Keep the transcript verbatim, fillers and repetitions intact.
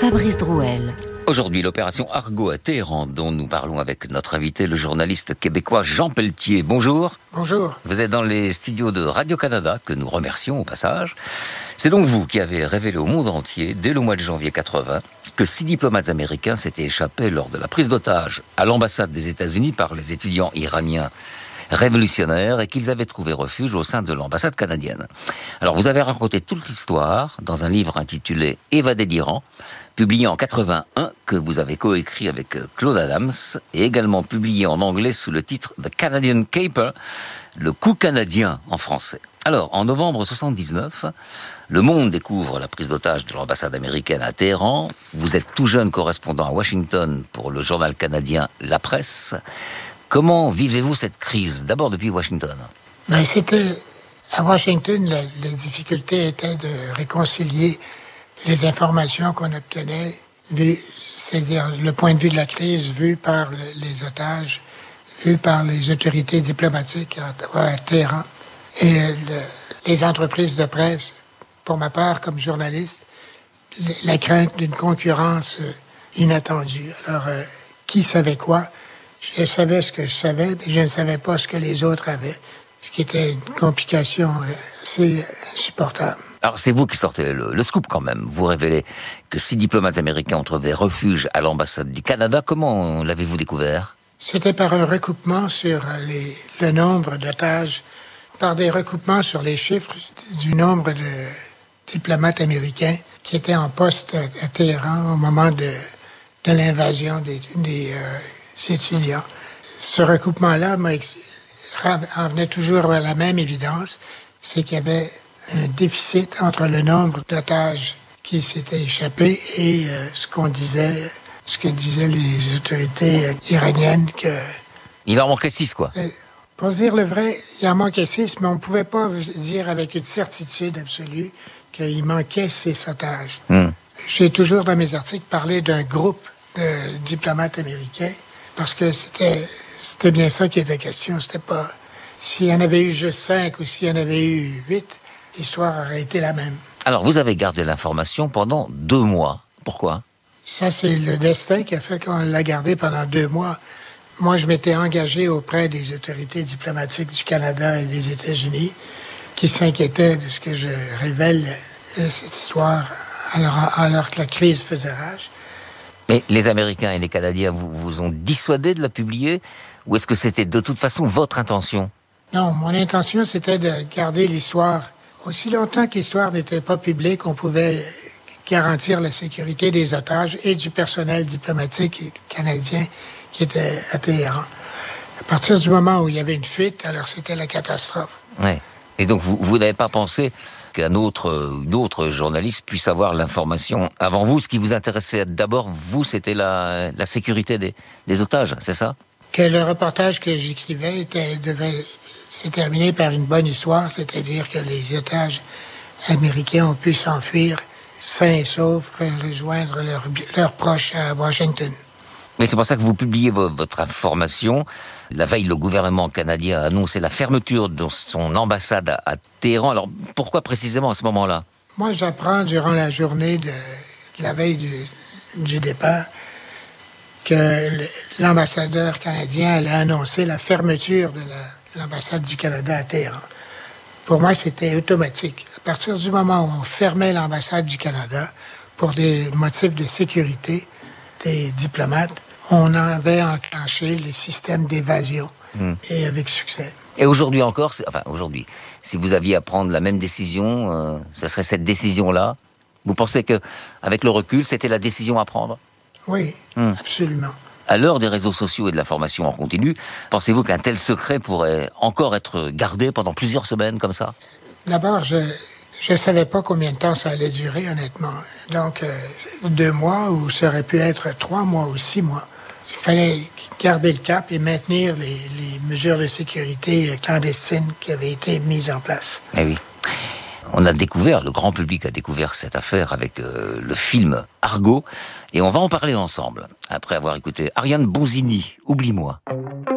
Fabrice Drouel. Aujourd'hui, l'opération Argo à Téhéran, dont nous parlons avec notre invité, le journaliste québécois Jean Pelletier. Bonjour. Bonjour. Vous êtes dans les studios de Radio-Canada, que nous remercions au passage. C'est donc vous qui avez révélé au monde entier, dès le mois de janvier quatre-vingt, que six diplomates américains s'étaient échappés lors de la prise d'otage à l'ambassade des États-Unis par les étudiants iraniens révolutionnaires et qu'ils avaient trouvé refuge au sein de l'ambassade canadienne. Alors, vous avez raconté toute l'histoire dans un livre intitulé « Évadés d'Iran », publié en quatre-vingt-un, que vous avez coécrit avec Claude Adams, et également publié en anglais sous le titre « The Canadian Caper », le coup canadien en français. Alors, en novembre soixante-dix-neuf, le monde découvre la prise d'otage de l'ambassade américaine à Téhéran. Vous êtes tout jeune correspondant à Washington pour le journal canadien La Presse. Comment vivez-vous cette crise, d'abord depuis Washington? Ben, c'était à Washington, la, la difficulté était de réconcilier les informations qu'on obtenait, vu, c'est-à-dire le point de vue de la crise vu par le, les otages, vu par les autorités diplomatiques à, à Téhéran, et le, les entreprises de presse. Pour ma part, comme journaliste, le, la crainte d'une concurrence euh, inattendue. Alors, euh, qui savait quoi? Je savais ce que je savais, mais je ne savais pas ce que les autres avaient, ce qui était une complication assez insupportable. Alors, c'est vous qui sortez le, le scoop quand même. Vous révélez que six diplomates américains ont trouvé refuge à l'ambassade du Canada. Comment l'avez-vous découvert? C'était par un recoupement sur les, le nombre d'otages, par des recoupements sur les chiffres du nombre de diplomates américains qui étaient en poste à, à Téhéran au moment de, de l'invasion des, des euh, étudiants. Ce recoupement-là en venait toujours à la même évidence, c'est qu'il y avait un déficit entre le nombre d'otages qui s'étaient échappés et euh, ce qu'on disait, ce que disaient les autorités euh, iraniennes que... Il en manquait six, quoi. Euh, pour dire le vrai, il en manquait six, mais on ne pouvait pas dire avec une certitude absolue qu'il manquait six otages. Mm. J'ai toujours dans mes articles parlé d'un groupe de diplomates américains parce que c'était, c'était bien ça qui était question. C'était pas... S'il y en avait eu juste cinq ou s'il y en avait eu huit, l'histoire aurait été la même. Alors, vous avez gardé l'information pendant deux mois. Pourquoi? Ça, c'est le destin qui a fait qu'on l'a gardé pendant deux mois. Moi, je m'étais engagé auprès des autorités diplomatiques du Canada et des États-Unis qui s'inquiétaient de ce que je révèle cette histoire alors, alors que la crise faisait rage. Mais les Américains et les Canadiens vous, vous ont dissuadé de la publier? Ou est-ce que c'était de toute façon votre intention? Non, mon intention, c'était de garder l'histoire. Aussi longtemps que l'histoire n'était pas publique, on pouvait garantir la sécurité des otages et du personnel diplomatique canadien qui était à Téhéran. À partir du moment où il y avait une fuite, alors c'était la catastrophe. Ouais. Et donc, vous, vous n'avez pas pensé qu'un autre, une autre journaliste puisse avoir l'information avant vous? Ce qui vous intéressait d'abord, vous, c'était la, la sécurité des, des otages, c'est ça? Que le reportage que j'écrivais était, devait s'est terminé par une bonne histoire, c'est-à-dire que les otages américains ont pu s'enfuir sains et saufs, rejoindre leurs leurs proches à Washington. Mais c'est pour ça que vous publiez votre information. La veille, le gouvernement canadien a annoncé la fermeture de son ambassade à Téhéran. Alors, pourquoi précisément à ce moment-là? Moi, j'apprends durant la journée de, de la veille du, du départ que l'ambassadeur canadien allait annoncer la fermeture de la, l'ambassade du Canada à Téhéran. Pour moi, c'était automatique. À partir du moment où on fermait l'ambassade du Canada pour des motifs de sécurité des diplomates, on avait enclenché le système d'évasion, mmh. et avec succès. Et aujourd'hui encore, enfin aujourd'hui, si vous aviez à prendre la même décision, euh, ce serait cette décision-là? Vous pensez que, avec le recul, c'était la décision à prendre? Oui, mmh. absolument. À l'heure des réseaux sociaux et de l'information en continu, pensez-vous qu'un tel secret pourrait encore être gardé pendant plusieurs semaines comme ça? D'abord, je ne savais pas combien de temps ça allait durer, honnêtement. Donc, euh, deux mois ou ça aurait pu être trois mois ou six mois. Il fallait garder le cap et maintenir les, les mesures de sécurité clandestines qui avaient été mises en place. Eh oui. On a découvert, le grand public a découvert cette affaire avec euh, le film Argo, et on va en parler ensemble, après avoir écouté Ariane Bonzini, Oublie-moi.